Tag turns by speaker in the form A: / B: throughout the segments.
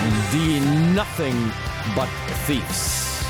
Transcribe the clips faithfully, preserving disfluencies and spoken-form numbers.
A: Die Nothing But Thieves.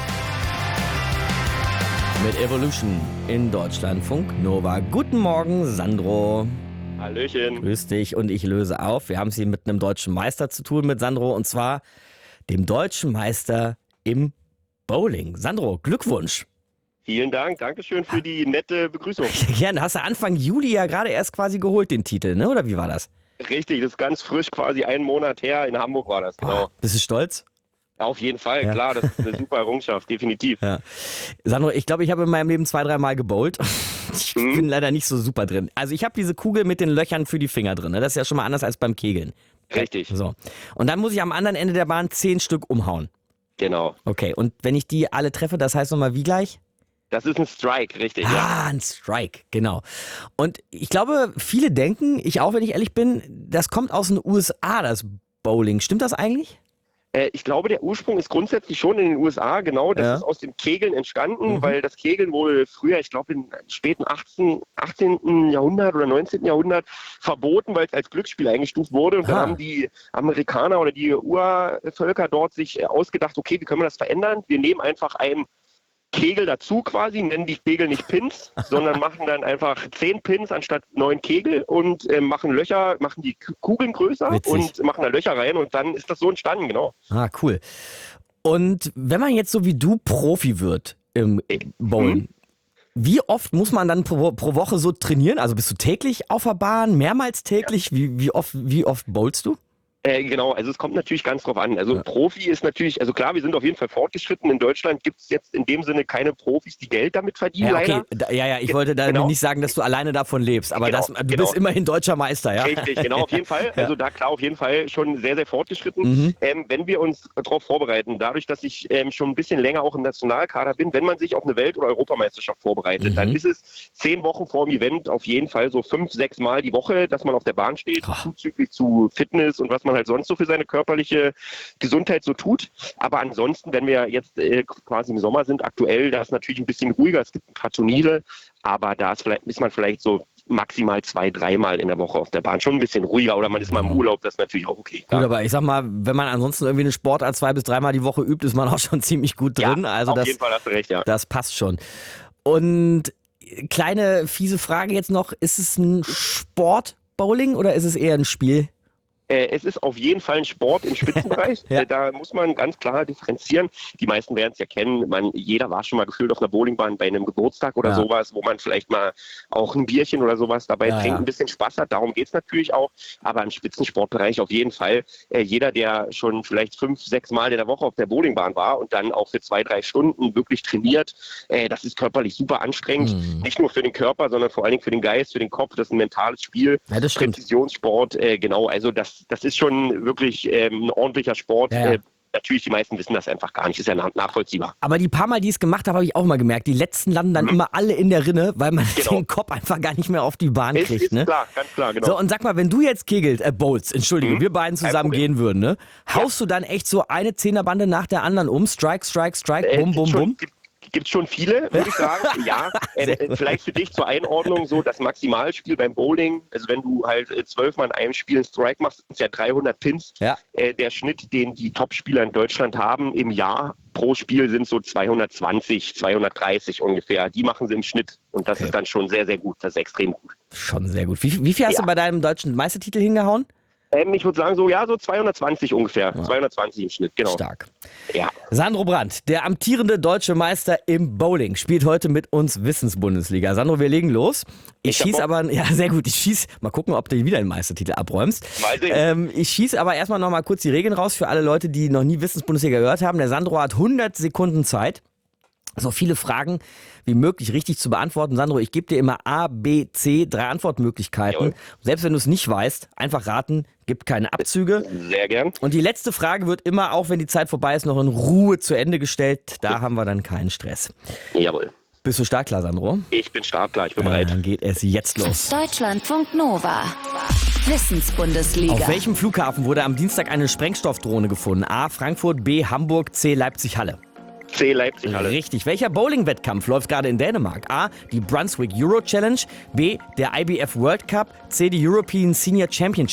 A: Mit Evolution in Deutschlandfunk Nova. Guten Morgen, Sandro.
B: Hallöchen.
A: Grüß dich und ich löse auf. Wir haben es hier mit einem deutschen Meister zu tun, mit Sandro, und zwar dem deutschen Meister im Bowling. Sandro, Glückwunsch.
B: Vielen Dank, Dankeschön für die nette Begrüßung.
A: Gerne, hast du Anfang Juli ja gerade erst quasi geholt, den Titel, ne? Oder wie war das?
B: Richtig, das ist ganz frisch, quasi einen Monat her. In Hamburg war das, genau.
A: Oh, bist du stolz?
B: Auf jeden Fall,
A: Ja.
B: klar, das ist eine super Errungenschaft, definitiv.
A: Ja. Sandro, ich glaube, ich habe in meinem Leben zwei, dreimal gebowlt. Ich
B: Mhm.
A: bin leider nicht so super drin. Also ich habe diese Kugel mit den Löchern für die Finger drin. Ne? Das ist ja schon mal anders als beim Kegeln.
B: Richtig,
A: So. Und dann muss ich am anderen Ende der Bahn zehn Stück umhauen.
B: genau.
A: Okay, und wenn ich die alle treffe, das heißt nochmal wie gleich?
B: Das ist ein Strike, richtig, ja.
A: Ah, ein Strike, genau. Und ich glaube, viele denken, ich auch, wenn ich ehrlich bin, das kommt aus den U S A, das Bowling. Stimmt das eigentlich?
B: Äh, ich glaube, der Ursprung ist grundsätzlich schon in den U S A, genau. Das
A: Ja.
B: ist aus dem Kegeln entstanden,
A: Mhm.
B: weil das Kegeln wohl früher, ich glaube im späten achtzehnten. achtzehnten. Jahrhundert oder neunzehnten. Jahrhundert verboten, weil es als Glücksspiel eingestuft wurde. Und dann
A: Ah.
B: haben die Amerikaner oder die Urvölker dort sich äh, ausgedacht, okay, wie können wir das verändern? Wir nehmen einfach einen Kegel dazu quasi, nennen die Kegel nicht Pins, sondern machen dann einfach zehn Pins anstatt neun Kegel und äh, machen Löcher, machen die K- Kugeln größer
A: Witzig.
B: und machen da Löcher rein und dann ist das so entstanden, genau.
A: Ah, cool. Und wenn man jetzt so wie du Profi wird im Bowlen, wie oft muss man dann pro, pro Woche so trainieren? Also bist du täglich auf der Bahn, mehrmals täglich? Wie, wie oft, wie oft bowlst du?
B: Äh, genau, also es kommt natürlich ganz drauf an. Also
A: Ja.
B: Profi ist natürlich, also klar, wir sind auf jeden Fall fortgeschritten. In Deutschland gibt es jetzt in dem Sinne keine Profis, die Geld damit verdienen,
A: Ja, okay.
B: leider.
A: Da, ja, ja, ich wollte da
B: Genau.
A: nicht sagen, dass du alleine davon lebst, aber
B: Genau,
A: das, du
B: genau.
A: bist immerhin deutscher Meister, ja?
B: Richtig, genau, auf jeden Fall. Also da klar, auf jeden Fall schon sehr, sehr fortgeschritten.
A: Mhm.
B: Ähm, wenn wir uns darauf vorbereiten, dadurch, dass ich ähm, schon ein bisschen länger auch im Nationalkader bin, wenn man sich auf eine Welt- oder Europameisterschaft vorbereitet,
A: Mhm.
B: dann ist es zehn Wochen vor dem Event auf jeden Fall so fünf, sechs Mal die Woche, dass man auf der Bahn steht,
A: Oh.
B: zuzüglich zu Fitness und was man halt sonst so für seine körperliche Gesundheit so tut. Aber ansonsten, wenn wir jetzt äh, quasi im Sommer sind, aktuell, da ist natürlich ein bisschen ruhiger, es gibt ein paar Turniere, aber da ist, vielleicht, ist man vielleicht so maximal zwei, dreimal in der Woche auf der Bahn. Schon ein bisschen ruhiger oder man ist mal im Urlaub, das ist natürlich auch okay.
A: Gut, aber ich sag mal, wenn man ansonsten irgendwie eine Sportart zwei bis dreimal die Woche übt, ist man auch schon ziemlich gut drin.
B: Ja,
A: also
B: auf
A: das,
B: jeden Fall hast du recht, ja.
A: das passt schon. Und kleine fiese Frage jetzt noch, ist es ein Sport-Bowling oder ist es eher ein Spiel?
B: Äh, es ist auf jeden Fall ein Sport im Spitzenbereich.
A: Ja.
B: äh, da muss man ganz klar differenzieren. Die meisten werden es ja kennen. Man, jeder war schon mal gefühlt auf einer Bowlingbahn bei einem Geburtstag oder
A: Ja.
B: sowas, wo man vielleicht mal auch ein Bierchen oder sowas dabei
A: Ja,
B: trinkt,
A: ja.
B: ein bisschen Spaß hat. Darum geht es natürlich auch. Aber im Spitzensportbereich auf jeden Fall. Äh, jeder, der schon vielleicht fünf, sechs Mal in der Woche auf der Bowlingbahn war und dann auch für zwei, drei Stunden wirklich trainiert, äh, das ist körperlich super anstrengend.
A: Mhm.
B: Nicht nur für den Körper, sondern vor allen Dingen für den Geist, für den Kopf. Das ist ein mentales Spiel.
A: Ja, das stimmt.
B: Präzisionssport, äh, genau, also das, das ist schon wirklich ähm, ein ordentlicher Sport.
A: Ja, ja.
B: Äh, natürlich, die meisten wissen das einfach gar nicht, ist ja nach- nachvollziehbar.
A: Aber die paar Mal, die ich es gemacht habe, habe ich auch mal gemerkt, die letzten landen dann immer alle in der Rinne, weil man
B: Genau.
A: den Kopf einfach gar nicht mehr auf die Bahn
B: Ist,
A: kriegt.
B: ist
A: Ne?
B: klar, ganz klar, genau.
A: So, und sag mal, wenn du jetzt kegelst, äh, bowlst, Entschuldigung,
B: Mhm.
A: wir beiden
B: Kein
A: zusammen
B: Problem.
A: gehen würden, ne? Haust du dann echt so eine Zehnerbande nach der anderen um? Strike, Strike, Strike,
B: Äh,
A: bum,
B: gibt
A: bum,
B: schon,
A: bum?
B: Gibt, gibt schon viele, würde ich sagen. Ja, äh,
A: Sehr
B: äh,
A: gut.
B: vielleicht für dich zur Einordnung so das Maximalspiel beim Bowling. Also wenn du halt äh, zwölfmal in einem Spiel einen Strike machst, sind es ja dreihundert Pins.
A: Ja.
B: Äh, der Schnitt, den die Topspieler in Deutschland haben im Jahr pro Spiel, sind so zweihundertzwanzig, zweihundertdreißig ungefähr. Die machen sie im Schnitt. Und das
A: Okay.
B: ist dann schon sehr, sehr gut. Das ist extrem gut.
A: Schon sehr gut. Wie, wie viel hast
B: Ja.
A: du bei deinem deutschen Meistertitel hingehauen?
B: Ähm, ich würde sagen, so, ja, so zweihundertzwanzig ungefähr. zweihundertzwanzig im Schnitt, genau.
A: Stark.
B: Ja.
A: Sandro Brandt, der amtierende deutsche Meister im Bowling, spielt heute mit uns Wissensbundesliga. Sandro, wir legen los. Ich
B: Ich hab
A: schieß
B: Bock.
A: aber, ja, sehr gut. Ich schieß, mal gucken, ob du wieder den Meistertitel abräumst.
B: Mal sehen.
A: Ähm, ich schieß aber erstmal noch mal kurz die Regeln raus für alle Leute, die noch nie Wissensbundesliga gehört haben. Der Sandro hat hundert Sekunden Zeit, so viele Fragen wie möglich richtig zu beantworten. Sandro, ich gebe dir immer A, B, C, drei Antwortmöglichkeiten.
B: Jawohl.
A: Selbst wenn du es nicht weißt, einfach raten, gibt keine Abzüge.
B: Sehr gern.
A: Und die letzte Frage wird immer, auch wenn die Zeit vorbei ist, noch in Ruhe zu Ende gestellt. Da haben wir dann keinen Stress.
B: Jawohl.
A: Bist du startklar, Sandro?
B: Ich bin startklar, ich bin
A: Äh,
B: bereit.
A: Dann geht es jetzt los.
C: Deutschlandfunk Nova. Wissensbundesliga.
A: Auf welchem Flughafen wurde am Dienstag eine Sprengstoffdrohne gefunden? A. Frankfurt, B. Hamburg, C. Leipzig-Halle.
B: C Leipzig alle.
A: Richtig. Welcher Bowling-Wettkampf läuft gerade in Dänemark? A. Die Brunswick Euro Challenge. B. Der I B F World Cup. C. Die European Senior Championships.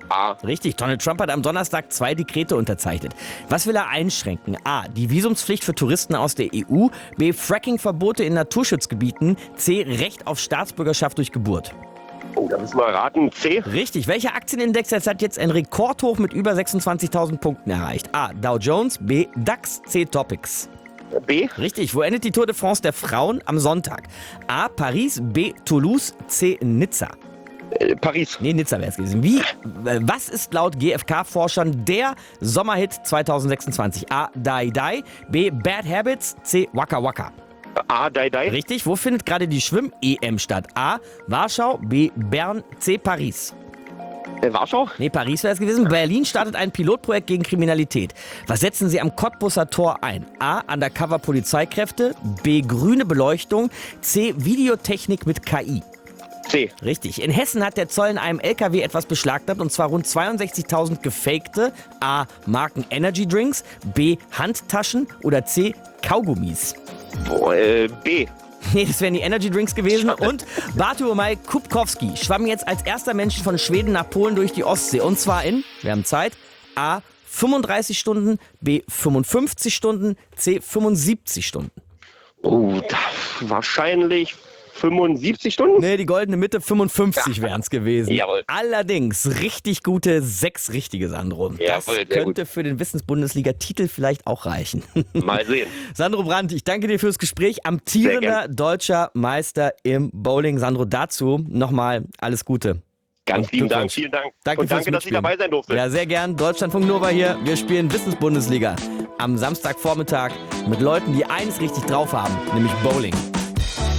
B: A.
A: Richtig, Donald Trump hat am Donnerstag zwei Dekrete unterzeichnet. Was will er einschränken? A. Die Visumspflicht für Touristen aus der E U. B. Fracking-Verbote in Naturschutzgebieten. C. Recht auf Staatsbürgerschaft durch Geburt.
B: Oh, da müssen wir raten. C.
A: Richtig, welcher Aktienindex hat jetzt ein Rekordhoch mit über sechsundzwanzigtausend Punkten erreicht? A. Dow Jones. B. DAX. C. Topics.
B: B.
A: Richtig, wo endet die Tour de France der Frauen am Sonntag? A. Paris. B. Toulouse. C. Nizza.
B: Äh, Paris.
A: Nee, Nizza wäre es gewesen. Wie, äh, was ist laut G F K-Forschern der Sommerhit zwanzig sechsundzwanzig? A. Die Die. B. Bad Habits. C. Waka Waka.
B: A. Die Die.
A: Richtig, wo findet gerade die Schwimm-E M statt? A. Warschau. B. Bern. C. Paris.
B: Äh, Warschau.
A: Nee, Paris wäre es gewesen. Berlin startet ein Pilotprojekt gegen Kriminalität. Was setzen sie am Cottbusser Tor ein? A. Undercover-Polizeikräfte. B. Grüne Beleuchtung. C. Videotechnik mit K I.
B: C.
A: Richtig. In Hessen hat der Zoll in einem L K W etwas beschlagnahmt, und zwar rund zweiundsechzigtausend gefakte A. Marken Energy Drinks, B. Handtaschen oder C. Kaugummis.
B: Boah, äh, B.
A: Nee, das wären die Energy Drinks gewesen. Und Bartłomiej Kubkowski schwamm jetzt als erster Mensch von Schweden nach Polen durch die Ostsee. Und zwar in, wir haben Zeit, A. fünfunddreißig Stunden, B. fünfundfünfzig Stunden, C. fünfundsiebzig Stunden.
B: Oh, da, wahrscheinlich fünfundsiebzig Stunden?
A: Nee, die goldene Mitte, fünfundfünfzig wären es gewesen.
B: Jawohl.
A: Allerdings richtig gute sechs richtige, Sandro. Das
B: Jawohl, sehr
A: könnte
B: gut.
A: für den Wissensbundesliga-Titel vielleicht auch reichen.
B: Mal sehen.
A: Sandro Brandt, ich danke dir fürs Gespräch. Amtierender deutscher Meister im Bowling. Sandro, dazu nochmal alles Gute.
B: Ganz
A: Und
B: lieben Dank,
A: Glückwunsch.
B: vielen Dank.
A: Danke
B: Und
A: fürs
B: danke, dass ich
A: Mitspielen.
B: dabei sein durfte.
A: Ja, sehr gern. Deutschlandfunk Nova hier. Wir spielen Wissensbundesliga am Samstagvormittag mit Leuten, die eins richtig drauf haben, nämlich Bowling.